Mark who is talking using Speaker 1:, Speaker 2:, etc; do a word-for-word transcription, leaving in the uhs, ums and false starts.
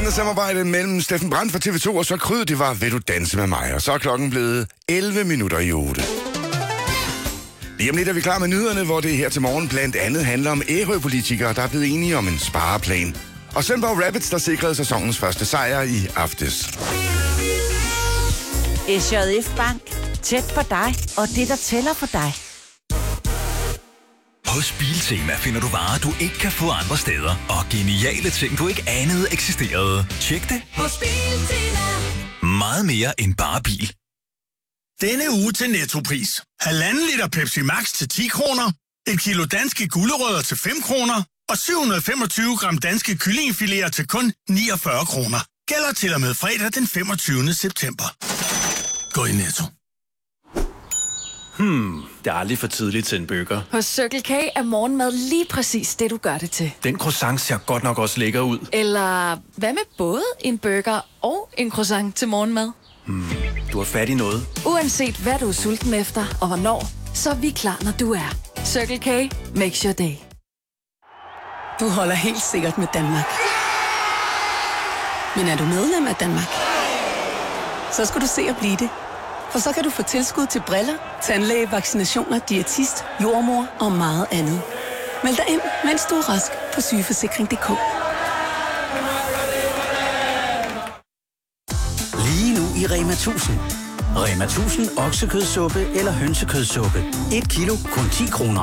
Speaker 1: teatersamarbejde mellem Steffen Brandt fra T V to og så Kryd, det var Vil du danse med mig? Og så er klokken blevet elleve minutter i otte. Lige om lidt er vi klar med nyhederne, hvor det her til morgen blandt andet handler om Ærø-politikere, der er blevet enige om en spareplan. Og Svendborg Rabbits, der sikrede sæsonens første sejr i aftes.
Speaker 2: S J F Bank. Tæt på dig, og det, der tæller for dig.
Speaker 3: Hos Biltema finder du varer, du ikke kan få andre steder. Og geniale ting, du ikke anede eksisterede. Tjek det hos Biltema. Meget mere end bare bil.
Speaker 4: Denne uge til Nettopris. Halvanden liter Pepsi Max til ti kroner. Et kilo danske gulerødder til fem kroner. Og syv hundrede og femogtyve gram danske kyllingefiléer til kun niogfyrre kroner. Gælder til og med fredag den femogtyvende september. Gå i Netto.
Speaker 5: Hmm, det er aldrig for tidligt til en burger.
Speaker 6: Hos Circle K er morgenmad lige præcis det, du gør det til.
Speaker 5: Den croissant ser godt nok også lækker ud.
Speaker 6: Eller hvad med både en burger og en croissant til morgenmad?
Speaker 5: Hmm, du har fat i noget.
Speaker 6: Uanset hvad du er sulten efter og hvornår, så er vi klar, når du er. Circle K makes your day.
Speaker 7: Du holder helt sikkert med Danmark. Men er du medlem af Danmark? Så skal du se at blive det. For så kan du få tilskud til briller, tandlæge, vaccinationer, diætist, jordmor og meget andet. Meld dig ind, mens du er rask på sygeforsikring punktum d k.
Speaker 8: Lige nu i Rema tusind. Rema tusind oksekødssuppe eller hønsekødssuppe. et kilo kun ti kroner.